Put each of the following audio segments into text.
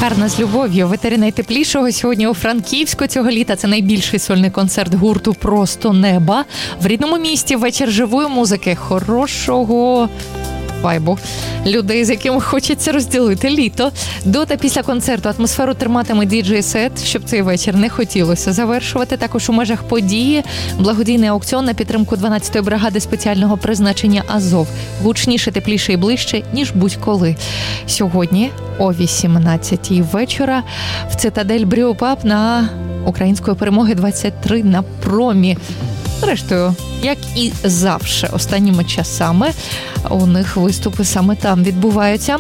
Гарна з любов'ю. В етері найтеплішого сьогодні у Франківську цього літа. Це найбільший сольний концерт гурту «Просто неба». В рідному місті вечір живої музики, хорошого вайбу. Людей, з якими хочеться розділити літо. До та після концерту атмосферу триматиме діджей-сет, щоб цей вечір не хотілося завершувати. Також у межах події благодійний аукціон на підтримку 12-ї бригади спеціального призначення «Азов». Гучніше, тепліше і ближче, ніж будь-коли. Сьогодні о 18-й вечора в «Цитадель Брю-Паб» на Української перемоги 23 на промі. Зрештою, як і завжди, останніми часами у них виступи саме там відбуваються.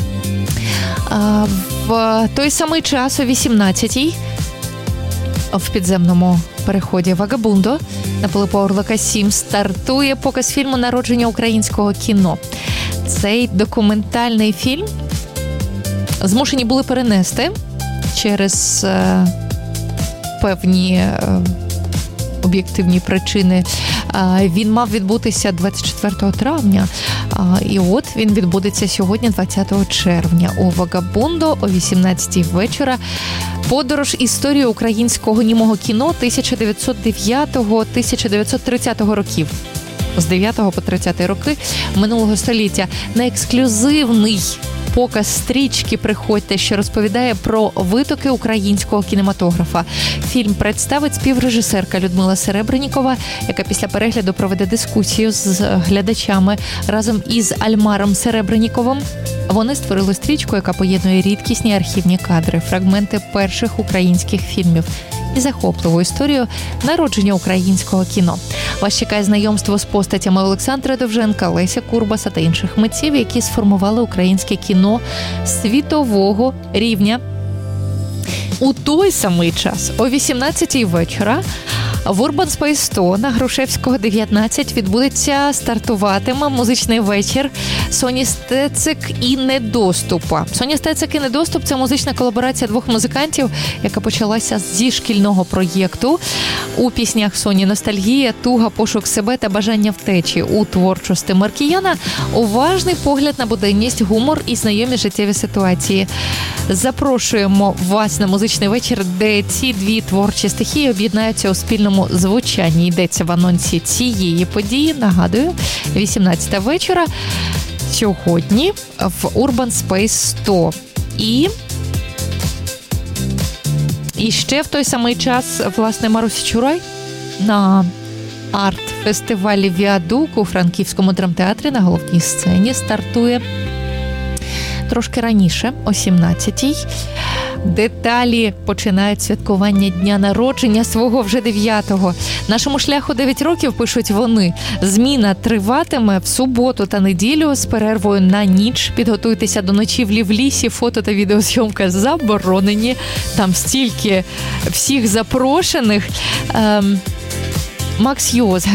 В той самий час о 18-й в підземному переході «Вагабундо» на Пилипа Орлика 7 стартує показ фільму «Народження українського кіно». Цей документальний фільм змушені були перенести через певні об'єктивні причини. Він мав відбутися 24 травня, і от він відбудеться сьогодні, 20 червня, у «Вагабундо» о 18-й вечора. Подорож історії українського німого кіно 1909-1930 років. З 9 по 30 роки минулого століття. На ексклюзивний показ стрічки «Приходьте», що розповідає про витоки українського кінематографа. Фільм представить співрежисерка Людмила Серебренікова, яка після перегляду проведе дискусію з глядачами разом із Альмаром Серебреніковим. Вони створили стрічку, яка поєднує рідкісні архівні кадри, фрагменти перших українських фільмів і захопливу історію народження українського кіно. Вас чекає знайомство з постатями Олександра Довженка, Леся Курбаса та інших митців, які сформували українське кіно світового рівня. У той самий час, о 18-й вечора, в Urban Space 100 на Грушевського 19 стартуватиме музичний вечір Соні Стецик і Недоступа. Соня Стецик і Недоступ – це музична колаборація двох музикантів, яка почалася зі шкільного проєкту. У піснях Соні ностальгія, туга, пошук себе та бажання втечі. У творчості Маркіяна уважний погляд на буденність, гумор і знайомі життєві ситуації. Запрошуємо вас на музичний вечір, де ці дві творчі стихії об'єднаються у спільному звучанні. Йдеться в анонсі цієї події. Нагадую, 18 вечора сьогодні в Urban Space 100. І ще в той самий час, власне, Маруся Чурай на арт-фестивалі «Віадук» у Франківському драмтеатрі на головній сцені стартує трошки раніше, о 17-й. Деталі починають святкування дня народження свого вже 9-го. Нашому шляху 9 років, пишуть вони. Зміна триватиме в суботу та неділю з перервою на ніч. Підготуйтеся до ночівлі в лісі, фото та відеозйомка заборонені. Там стільки всіх запрошених. Макс Йоз,